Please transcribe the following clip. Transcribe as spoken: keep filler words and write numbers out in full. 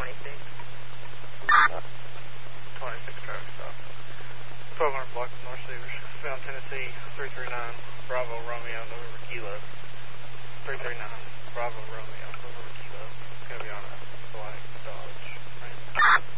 twenty-six. twenty-six traffic stop. twelve hundred block of North Cedars, Found Tennessee, three three nine, Bravo Romeo, November Kilo. three three nine, Bravo Romeo, November Kilo. It's going to be on a black Dodge. Right?